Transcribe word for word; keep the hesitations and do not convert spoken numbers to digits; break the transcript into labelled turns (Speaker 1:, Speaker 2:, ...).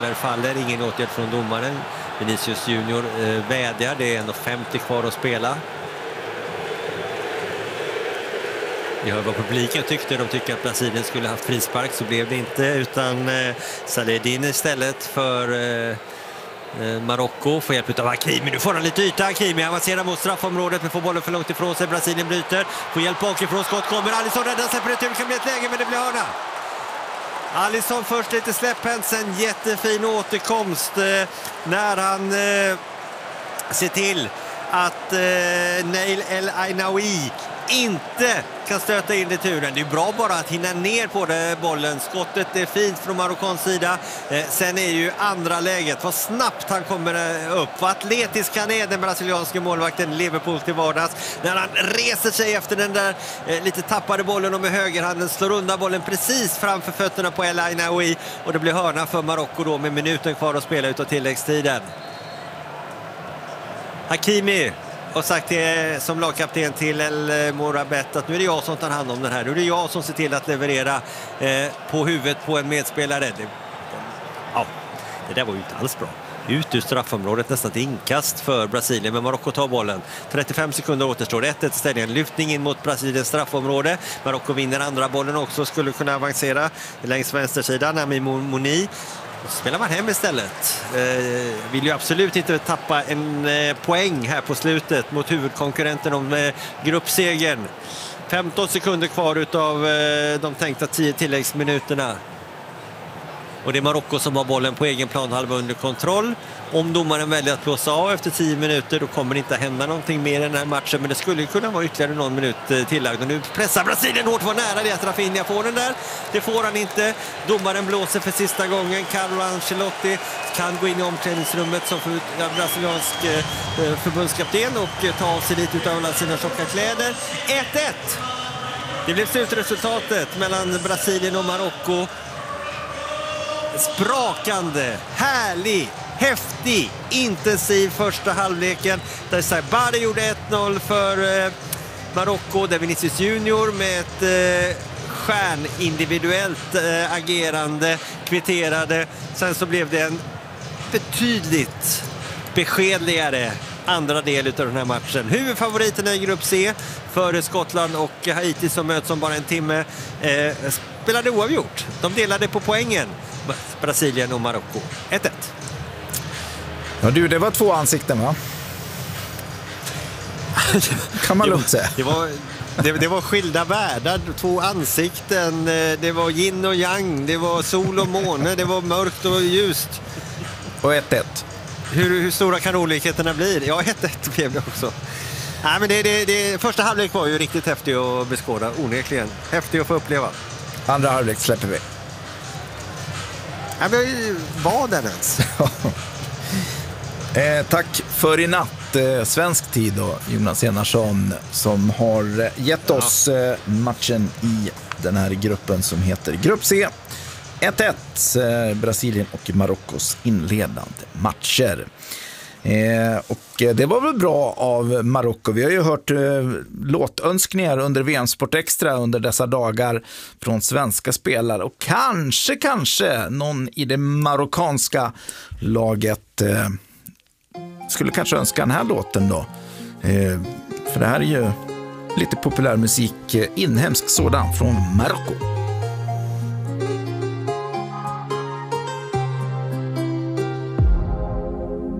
Speaker 1: Där faller ingen åtgärd från domaren. Vinicius Junior eh, vädjar, det är ändå femtio kvar att spela. Vi hör vad publiken tyckte. De tycker att Brasilien skulle haft frispark, så blev det inte, utan eh, Saledin istället för eh, eh, Marocko får hjälp av Hakimi. Nu får han lite yta. Hakimi avancerar mot straffområdet men får bollen för långt ifrån sig. Brasilien bryter, får hjälp bakifrån, skott kommer. Alisson räddar sig på det, det kan bli ett läge, men det blir hörna. Alisson först lite släpphänt, sen jättefin återkomst eh, när han eh, ser till att eh, Nail El Ainaoui inte kan stöta in returen. Det är bra bara att hinna ner på det, bollen. Skottet är fint från Marockans sida. Eh, sen är ju andra läget. Vad snabbt han kommer upp. Vad atletisk han är, den brasilianska målvakten Liverpool till vardags. När han reser sig efter den där eh, lite tappade bollen och med högerhanden slår undan bollen precis framför fötterna på El Ainaoui. Och det blir hörna för Marocko då med minuten kvar att spela ut av tilläggstiden. Hakimi och sagt till, som lagkapten till El Morabet, att nu är det jag som tar hand om den här. Nu är det jag som ser till att leverera eh, på huvudet på en medspelare. Det, ja, det där var ju inte alls bra. Ut ur straffområdet, nästan ett inkast för Brasilien, men Marocko tar bollen. trettiofem sekunder återstår, ett ett ställning, lyftning in mot Brasiliens straffområde. Marocko vinner andra bollen också, skulle kunna avancera längs vänstersidan. Ami Mouni spelar man hem istället. Eh, vill ju absolut inte tappa en eh, poäng här på slutet mot huvudkonkurrenten om eh, gruppsegern. femton sekunder kvar utav eh, de tänkta tio tilläggsminuterna. Och det är Marocko som har bollen på egen planhalva under kontroll. Om domaren väljer att blåsa av efter tio minuter, då kommer det inte hända någonting mer i den här matchen. Men det skulle kunna vara ytterligare någon minut tillagd. Och nu pressar Brasilien hårt, var nära det att Rafinha får den där. Det får han inte. Domaren blåser för sista gången. Carlo Ancelotti kan gå in i omklädningsrummet som för brasiliansk förbundskapten och ta av sig lite utav alla sina tjocka kläder. ett ett. Det blev slutresultatet mellan Brasilien och Marocko. Sprakande, härlig, häftig, intensiv första halvleken där Saibari gjorde ett noll för eh, Marocko, där Vinicius Junior med ett eh, stjärnindividuellt eh, agerande kvitterade. Sen så blev det en betydligt beskedligare andra del av den här matchen. Huvudfavoriterna i grupp C för Skottland och Haiti som möts om bara en timme eh, spelade oavgjort. De delade på poängen, Brasilien och Marocko. ett ett.
Speaker 2: Ja du, det var två ansikten va? Kan man lugnt säga.
Speaker 1: Det var, det, det var skilda världar, två ansikten. Det var yin och yang, det var sol och måne, det var mörkt och ljust.
Speaker 2: Och ett ett.
Speaker 1: Hur, hur stora kan olikheterna bli? Ja, ett ett blev det också. Nej, men det, det, det, första halvlek var ju riktigt häftig att beskåda, onekligen. Häftig att få uppleva.
Speaker 2: Andra halvlek släpper vi.
Speaker 1: Ja, men var den ens?
Speaker 2: eh, tack för i natt, eh, svensk tid då, Jonas Enarsson, som har gett oss eh, matchen i den här gruppen som heter Grupp C. ett ett, eh, Brasilien och Marockos inledande matcher. Eh, och det var väl bra av Marocko. Vi har ju hört eh, låtönskningar under V M-sport extra under dessa dagar från svenska spelare, och kanske, kanske någon i det marockanska laget eh, skulle kanske önska den här låten då. Eh, för det här är ju lite populär musik, eh, inhemsk sådan från Marocko.